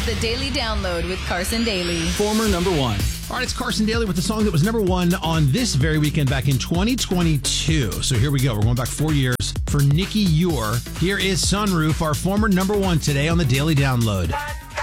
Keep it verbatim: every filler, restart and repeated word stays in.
The Daily Download with Carson Daly. Former number one. All right, it's Carson Daly with the song that was number one on this very weekend back in twenty twenty-two. So here we go. We're going back four years for Nikki Ure. Here is Sunroof, our former number one today on the Daily Download.